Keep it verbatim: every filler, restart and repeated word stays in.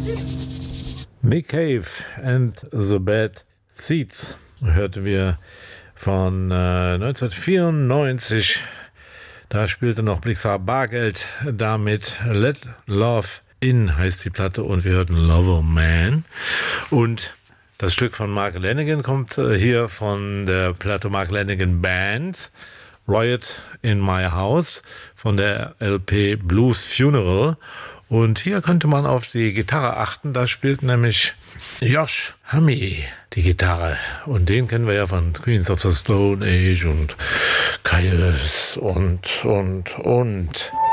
Nick Cave and the Bad Seeds hörten wir von äh, neunzehnhundertvierundneunzig. Da spielte noch Blixa Bargeld damit. Let Love In heißt die Platte und wir hörten Lover Man. Und das Stück von Mark Lanegan kommt äh, hier von der Platte Mark Lanegan Band. Riot in My House von der L P Blues Funeral. Und hier könnte man auf die Gitarre achten, da spielt nämlich Josh Homme die Gitarre. Und den kennen wir ja von Queens of the Stone Age und Kyles und, und, und.